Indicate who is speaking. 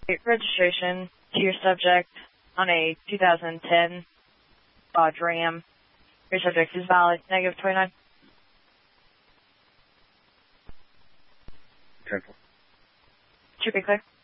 Speaker 1: registration to your subject on a 2010 Dodge Ram. Your subject is valid, negative 29.
Speaker 2: 10-4.
Speaker 1: Should be clear.